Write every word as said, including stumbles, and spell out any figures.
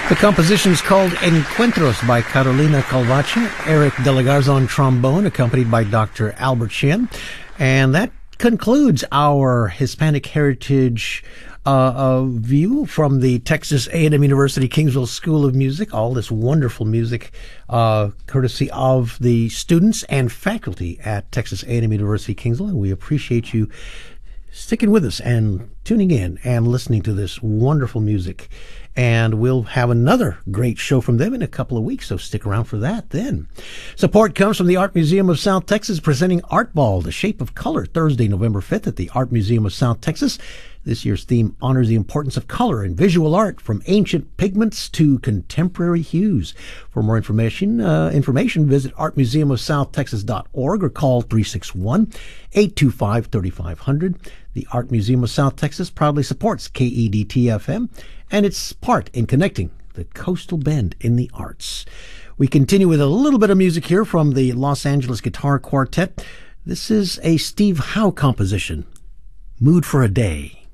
The composition is called Encuentros by Carolina Calvache, Eric De La Garza on trombone, accompanied by Doctor Albert Shin. And that concludes our Hispanic Heritage uh, uh, view from the Texas A and M University Kingsville School of Music. All this wonderful music uh, courtesy of the students and faculty at Texas A and M University Kingsville. And we appreciate you sticking with us and tuning in and listening to this wonderful music. And we'll have another great show from them in a couple of weeks, so stick around for that then. Support comes from the Art Museum of South Texas, presenting Art Ball, The Shape of Color, Thursday, November fifth at the Art Museum of South Texas. This year's theme honors the importance of color in visual art, from ancient pigments to contemporary hues. For more information, uh, information visit art museum of south texas dot org or call three six one, eight two five, three five zero zero. The Art Museum of South Texas proudly supports K E D T F M and its part in connecting the coastal bend in the arts. We continue with a little bit of music here from the Los Angeles Guitar Quartet. This is a Steve Howe composition, Mood for a Day.